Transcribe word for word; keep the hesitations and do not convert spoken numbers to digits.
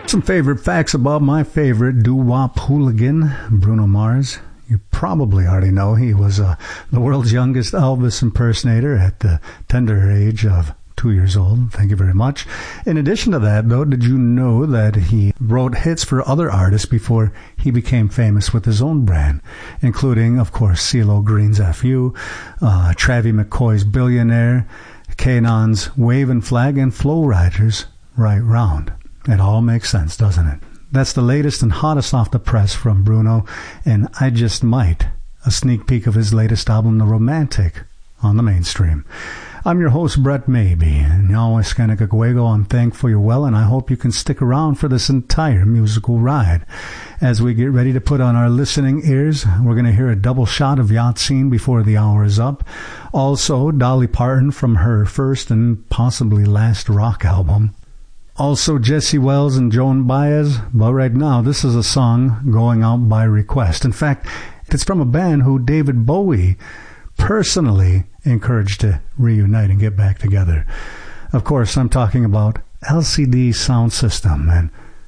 Some favorite facts about my favorite doo-wop hooligan, Bruno Mars. You probably already know he was uh, the world's youngest Elvis impersonator at the tender age of two years old. Thank you very much. In addition to that, though, did you know that he wrote hits for other artists before he became famous with his own brand, including, of course, CeeLo Green's F U, uh, Travie McCoy's Billionaire, Kanon's Wavin' Flag, and Flo Rida's Right Round. It all makes sense, doesn't it? That's the latest and hottest off the press from Bruno, and I Just Might, a sneak peek of his latest album, The Romantic, on the mainstream. I'm your host, Brett Maybe, and always kind of Gagwego. I'm thankful you're well, and I hope you can stick around for this entire musical ride. As we get ready to put on our listening ears, we're going to hear a double shot of Yatsine before the hour is up. Also, Dolly Parton from her first and possibly last rock album. Also, Jesse Wells and Joan Baez. But right now, this is a song going out by request. In fact, it's from a band who David Bowie personally encouraged to reunite and get back together. Of course, I'm talking about L C D Sound System, and